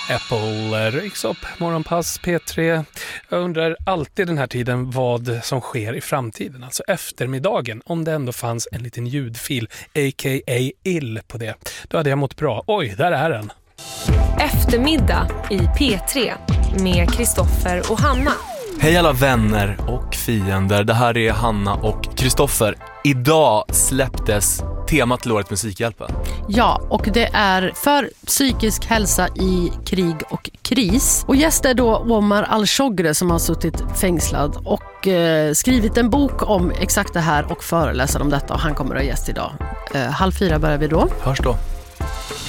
Apple, Riksopp, Morgonpass, P3. Jag undrar alltid den här tiden vad som sker i framtiden, alltså eftermiddagen, om det ändå fanns en liten ljudfil, a.k.a. ill på det. Då hade jag mått bra. Oj, där är den. Eftermiddag i P3 med Kristoffer och Hanna. Hej alla vänner och fiender, det här är Hanna och Kristoffer. Idag släpptes temat till årets Musikhjälpen. Ja, och det är för psykisk hälsa i krig och kris. Och gäst är då Omar Al-Shogre som har suttit fängslad och skrivit en bok om exakt det här och föreläser om detta. Och han kommer att ha gäst idag. 3:30 börjar vi då. Hörs då.